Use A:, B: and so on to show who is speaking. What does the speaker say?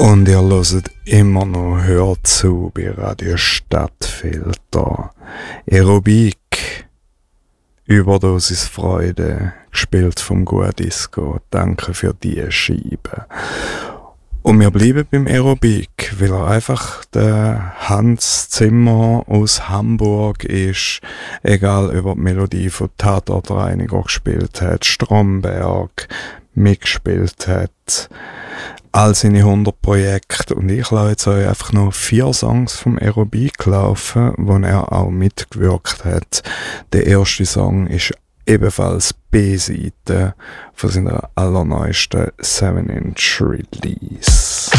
A: Und ihr hört immer noch Hör zu bei Radio Stadtfilter. Aerobik, Überdosis Freude, gespielt vom Guadisco. Danke für die Scheibe. Und wir bleiben beim Aerobik, weil er einfach der Hans Zimmer aus Hamburg ist, egal ob er die Melodie von Tatortreiniger gespielt hat, Stromberg mitgespielt hat, all seine 100 Projekte. Und ich lasse jetzt euch einfach noch 4 Songs vom Aerobik laufen, wo er auch mitgewirkt hat. Der erste Song ist ebenfalls B-Seite von seiner allerneuesten 7-Inch Release.